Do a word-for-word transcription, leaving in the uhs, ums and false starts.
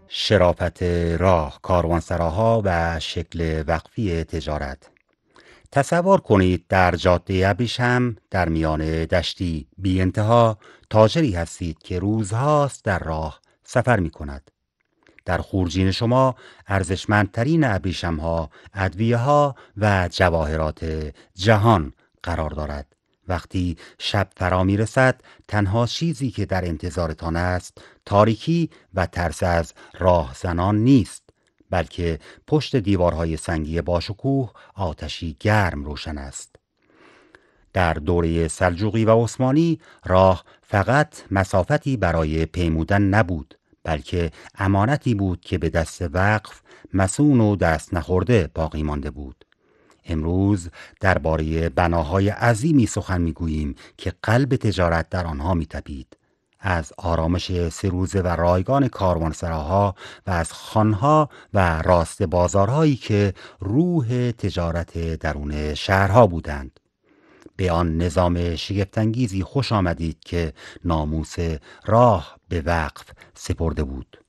شرافت راه، کاروانسراها و شکل وقفی تجارت. تصور کنید در جاده ابریشم در میان دشتی بی انتها تاجری هستید که روزهاست در راه سفر می کند. در خورجین شما ارزشمندترین ابریشم‌ها، ادویه‌ها و جواهرات جهان قرار دارد. وقتی شب فرا می رسد، تنها چیزی که در انتظارتان است تاریکی و ترس از راهزنان نیست، بلکه پشت دیوارهای سنگی باشکوه آتشی گرم روشن است. در دوره سلجوقی و عثمانی راه فقط مسافتی برای پیمودن نبود، بلکه امانتی بود که به دست وقف مسون و دست نخورده باقی مانده بود. امروز درباره بناهای عظیمی سخن میگوییم که قلب تجارت در آنها میتپید. از آرامش سه روزه و رایگان کاروانسراها و از خانها و راست بازارهایی که روح تجارت درون شهرها بودند. به آن نظام شگفت‌انگیزی خوش آمدید که ناموس راه به وقف سپرده بود.